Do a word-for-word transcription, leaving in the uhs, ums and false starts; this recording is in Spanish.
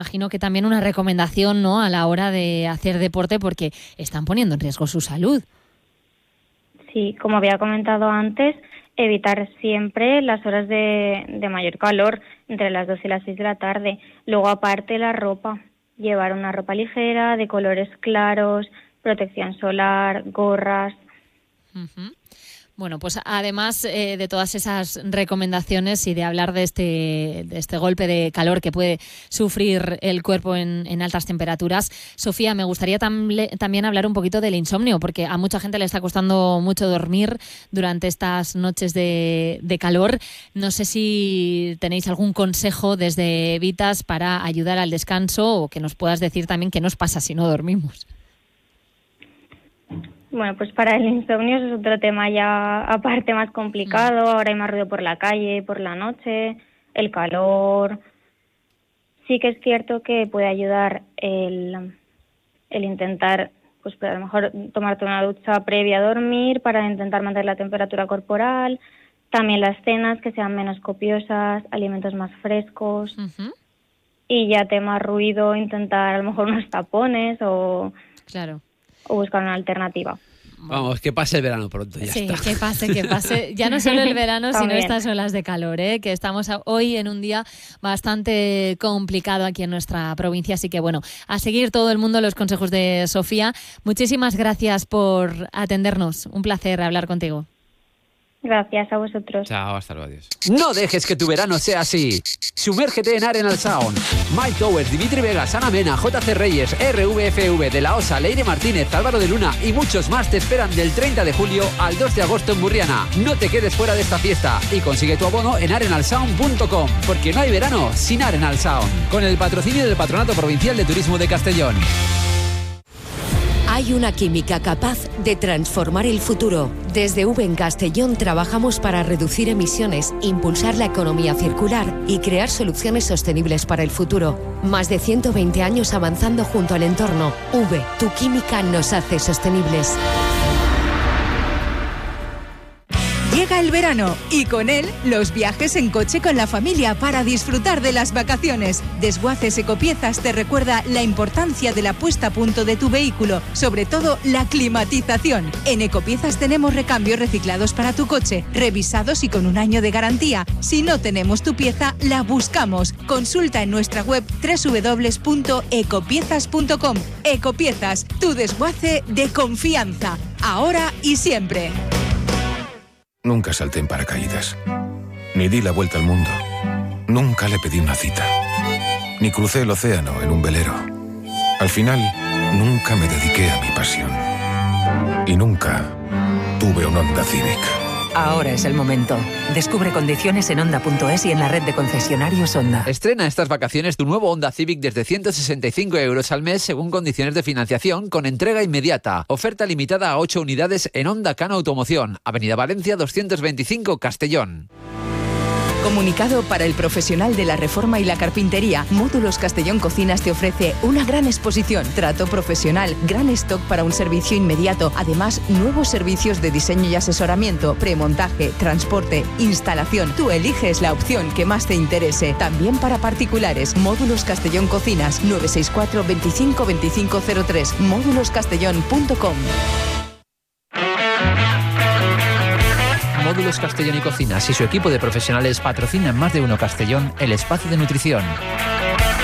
Imagino que también una recomendación, ¿no?, a la hora de hacer deporte, porque están poniendo en riesgo su salud. Sí, como había comentado antes, evitar siempre las horas de, de mayor calor, entre las dos y las seis de la tarde. Luego, aparte, la ropa. Llevar una ropa ligera, de colores claros, protección solar, gorras. Uh-huh. Bueno, pues además eh, de todas esas recomendaciones y de hablar de este, de este golpe de calor que puede sufrir el cuerpo en, en altas temperaturas, Sofía, me gustaría tam- también hablar un poquito del insomnio, porque a mucha gente le está costando mucho dormir durante estas noches de, de calor. No sé si tenéis algún consejo desde Vitas para ayudar al descanso, o que nos puedas decir también qué nos pasa si no dormimos. Bueno, pues para el insomnio es otro tema ya aparte más complicado. Ahora hay más ruido por la calle, por la noche, el calor. Sí que es cierto que puede ayudar el, el intentar, pues a lo mejor tomarte una ducha previa a dormir para intentar mantener la temperatura corporal. También las cenas que sean menos copiosas, alimentos más frescos. Uh-huh. Y ya tema ruido, intentar a lo mejor unos tapones o... Claro. o buscar una alternativa. Vamos, que pase el verano pronto, ya sí, está. Sí, que pase, que pase. Ya no solo el verano, sino estas olas de calor, ¿eh? Que estamos hoy en un día bastante complicado aquí en nuestra provincia. Así que, bueno, a seguir todo el mundo los consejos de Sofía. Muchísimas gracias por atendernos. Un placer hablar contigo. Gracias a vosotros. Chao, hasta luego, adiós. No dejes que tu verano sea así. Sumérgete en Arenal Sound. Mike Towers, Dimitri Vegas, Ana Mena, J C Reyes, R V F V, De La Osa, Leire Martínez, Álvaro de Luna y muchos más te esperan del treinta de julio al dos de agosto en Burriana. No te quedes fuera de esta fiesta y consigue tu abono en arenal sound punto com, porque no hay verano sin Arenal Sound. Con el patrocinio del Patronato Provincial de Turismo de Castellón. Hay una química capaz de transformar el futuro. Desde V en Castellón trabajamos para reducir emisiones, impulsar la economía circular y crear soluciones sostenibles para el futuro. Más de ciento veinte años avanzando junto al entorno. V, tu química nos hace sostenibles. Llega el verano y con él los viajes en coche con la familia para disfrutar de las vacaciones. Desguaces Ecopiezas te recuerda la importancia de la puesta a punto de tu vehículo, sobre todo la climatización. En Ecopiezas tenemos recambios reciclados para tu coche, revisados y con un año de garantía. Si no tenemos tu pieza, la buscamos. Consulta en nuestra web doble u doble u doble u punto ecopiezas punto com. Ecopiezas, tu desguace de confianza, ahora y siempre. Nunca salté en paracaídas, ni di la vuelta al mundo, nunca le pedí una cita, ni crucé el océano en un velero. Al final, nunca me dediqué a mi pasión. Y nunca tuve un Honda Civic. Ahora es el momento. Descubre condiciones en honda punto es y en la red de concesionarios Honda. Estrena estas vacaciones tu nuevo Honda Civic desde ciento sesenta y cinco euros al mes según condiciones de financiación con entrega inmediata. Oferta limitada a ocho unidades en Honda Cano Automoción. Avenida Valencia doscientos veinticinco, Castellón. Comunicado para el profesional de la reforma y la carpintería, Módulos Castellón Cocinas te ofrece una gran exposición, trato profesional, gran stock para un servicio inmediato, además nuevos servicios de diseño y asesoramiento, premontaje, transporte, instalación. Tú eliges la opción que más te interese. También para particulares, Módulos Castellón Cocinas, nueve seis cuatro, veinticinco, veinticinco cero tres, módulos castellón punto com. Módulos Castellón y Cocinas y su equipo de profesionales patrocinan Más de Uno Castellón, el espacio de nutrición.